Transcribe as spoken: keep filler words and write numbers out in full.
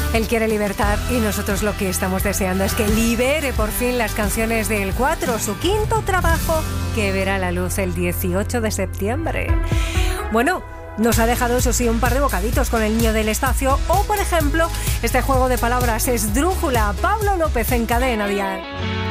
Él quiere libertad y nosotros lo que estamos deseando es que libere por fin las canciones del cuatro, su quinto trabajo que verá la luz el dieciocho de septiembre. Bueno, nos ha dejado eso sí un par de bocaditos con El niño del espacio o, por ejemplo, este juego de palabras Esdrújula. Pablo López en Cadena Dial.